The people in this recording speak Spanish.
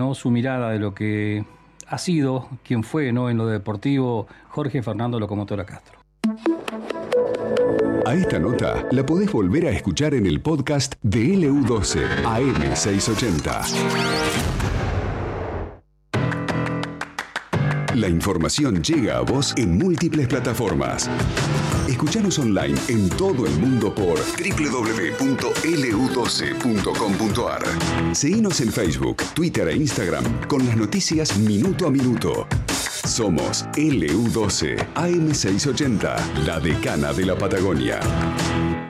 ¿no?, su mirada de lo que ha sido, quien fue, ¿no?, en lo deportivo, Jorge Fernando Locomotora Castro. A esta nota la podés volver a escuchar en el podcast de LU12 AM680. La información llega a vos en múltiples plataformas. Escuchanos online en todo el mundo por www.lu12.com.ar. Seguinos en Facebook, Twitter e Instagram con las noticias minuto a minuto. Somos LU12 AM680, la decana de la Patagonia.